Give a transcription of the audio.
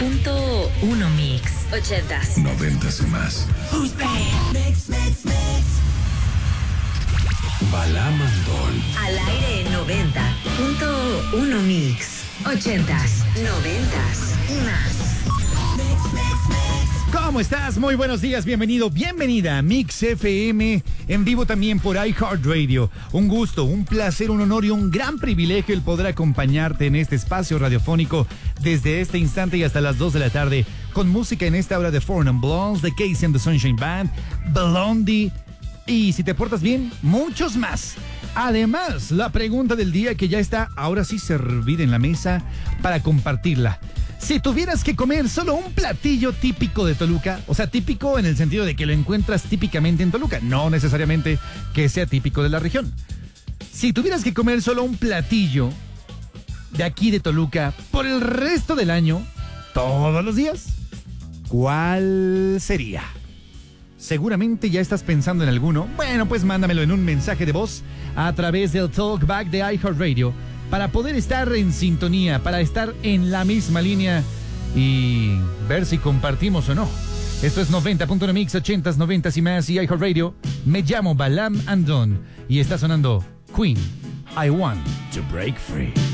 90.1 Mix. 80s. 90s y más. Who's bad? Mix. Balam Andón. Al aire en 90.1 Mix. 80s, 90s y más. ¿Cómo estás? Muy buenos días, bienvenido, bienvenida a Mix FM, en vivo también por iHeartRadio. Un gusto, un placer, un honor y un gran privilegio el poder acompañarte en este espacio radiofónico desde este instante y hasta las 2 de la tarde, con música en esta hora de Foreign and Blondes, The Casey and the Sunshine Band, Blondie, y si te portas bien, muchos más. Además, la pregunta del día que ya está ahora sí servida en la mesa para compartirla. Si tuvieras que comer solo un platillo típico de Toluca, o sea, típico en el sentido de que lo encuentras típicamente en Toluca, no necesariamente que sea típico de la región. Si tuvieras que comer solo un platillo de aquí de Toluca por el resto del año, todos los días, ¿cuál sería? Seguramente ya estás pensando en alguno. Bueno, pues mándamelo en un mensaje de voz a través del Talkback de iHeartRadio para poder estar en sintonía, para estar en la misma línea y ver si compartimos o no. Esto es 90.1 Mix, 80s, 90s y más y iHeartRadio. Me llamo Balam Andón y está sonando Queen, I Want to Break Free.